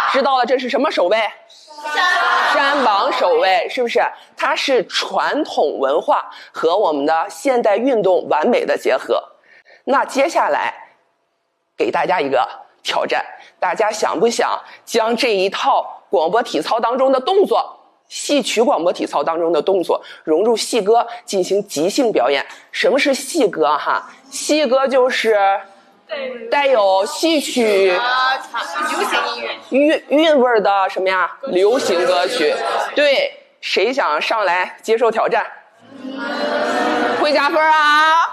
知道了，这是什么守卫？山榜守卫，是不是？它是传统文化和我们的现代运动完美的结合。那接下来给大家一个挑战，大家想不想将这一套广播体操当中的动作，戏曲广播体操当中的动作融入戏歌进行即兴表演？什么是戏歌哈？戏歌就是带有戏曲流行音乐韵味的什么呀？流行歌曲。对，谁想上来接受挑战？会加分啊！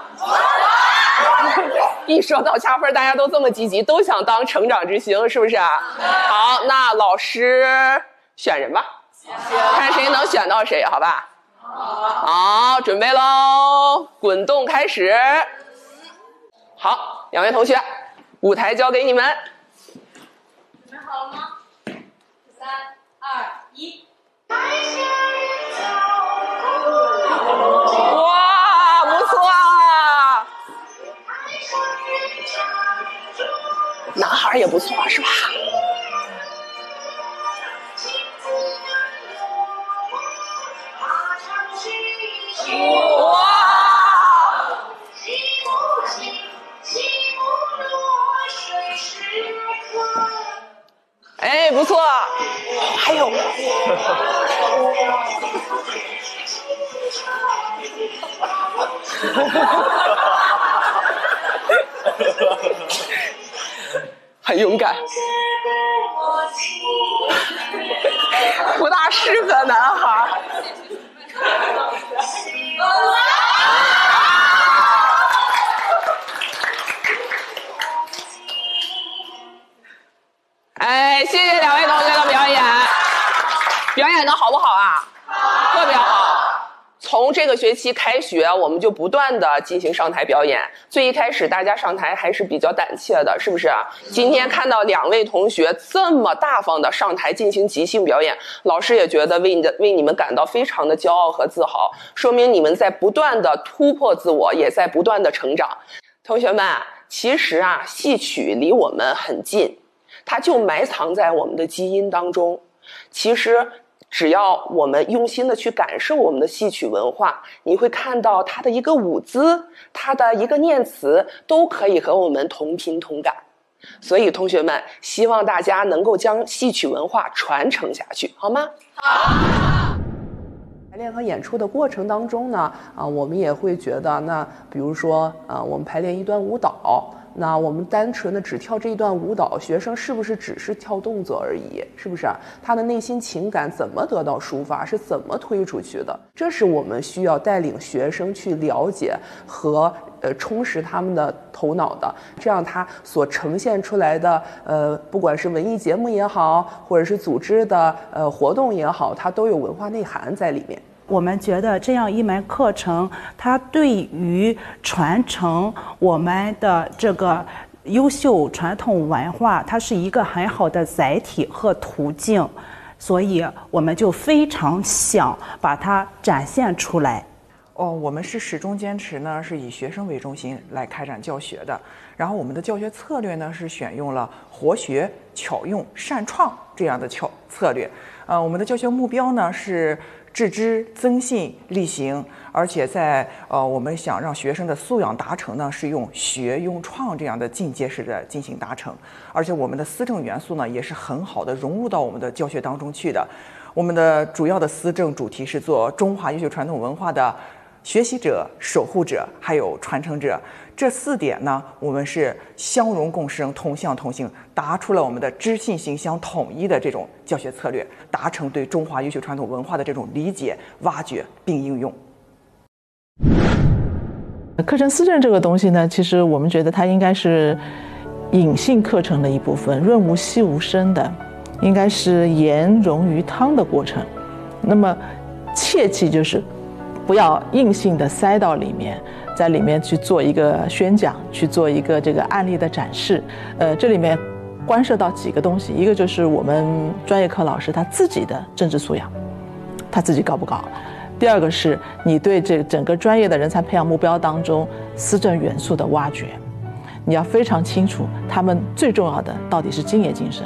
一说到加分，大家都这么积极，都想当成长之星，是不是啊？好，那老师选人吧，看谁能选到谁，好吧？好，准备喽，滚动开始。好，两位同学，舞台交给你们。 准备好了吗？3、2、1。 哇，不错啊！男孩也不错，是吧？哇！哎，不错，还有，很勇敢，不大适合男孩。哎，谢谢两位同学的表演，表演的好不好啊？特别好。从这个学期开学，我们就不断的进行上台表演。最一开始大家上台还是比较胆怯的，是不是？今天看到两位同学这么大方的上台进行即兴表演，老师也觉得为你们感到非常的骄傲和自豪，说明你们在不断的突破自我，也在不断的成长。同学们，其实啊，戏曲离我们很近，它就埋藏在我们的基因当中。其实只要我们用心的去感受我们的戏曲文化，你会看到它的一个舞姿，它的一个念词，都可以和我们同频同感。所以同学们，希望大家能够将戏曲文化传承下去，好吗？好。排练和演出的过程当中呢，我们也会觉得，那比如说，我们排练一段舞蹈，那我们单纯的只跳这一段舞蹈，学生是不是只是跳动作而已？是不是？他的内心情感怎么得到抒发，是怎么推出去的？这是我们需要带领学生去了解和充实他们的头脑的，这样他所呈现出来的不管是文艺节目也好，或者是组织的活动也好，它都有文化内涵在里面。 我们觉得这样一门课程，它对于传承我们的这个优秀传统文化，它是一个很好的载体和途径，所以我们就非常想把它展现出来。 我们是始终坚持呢，是以学生为中心来开展教学的。然后我们的教学策略呢，是选用了活学、巧用、善创这样的策略。我们的教学目标呢是致知、增信、力行，而且在我们想让学生的素养达成呢，是用学、用创这样的进阶式的进行达成。而且我们的思政元素呢，也是很好的融入到我们的教学当中去的。我们的主要的思政主题是做中华优秀传统文化的学习者、守护者，还有传承者。这4点呢，我们是相容共生、同向同行，达出了我们的知信行相统一的这种教学策略，达成对中华优秀传统文化的这种理解、挖掘并应用。 课程思政这个东西呢，其实我们觉得它应该是隐性课程的一部分，润物细无声的，应该是盐溶于汤的过程。那么切记就是不要硬性的塞到里面，在里面去做一个宣讲，去做一个这个案例的展示。这里面关涉到几个东西，一个就是我们专业课老师他自己的政治素养，他自己高不高？第二个是你对这整个专业的人才培养目标当中思政元素的挖掘，你要非常清楚他们最重要的到底是敬业精神